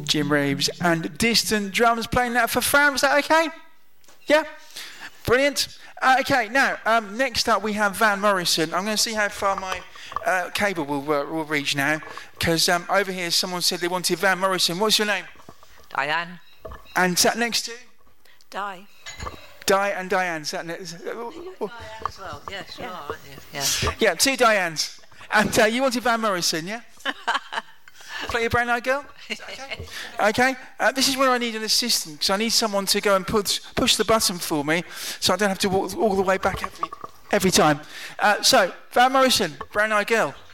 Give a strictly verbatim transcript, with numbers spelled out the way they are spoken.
Jim Reeves, and Distant Drums playing that for Fran. Was that okay? Yeah? Brilliant. Uh, okay, now, um, next up we have Van Morrison. I'm going to see how far my uh, cable will, uh, will reach now, because um, over here someone said they wanted Van Morrison. What's your name? Diane. And sat next to? Di. Di and Diane sat next to... Diane as well, yes, you Yeah. are, aren't you? Yeah. Yeah, two Dianes. And uh, you wanted Van Morrison, yeah? Play your Brown Eyed Girl? Okay. Okay. Uh, this is where I need an assistant, because I need someone to go and push, push the button for me, so I don't have to walk all the way back every, every time. Uh, so, Van Morrison, Brown Eyed Girl.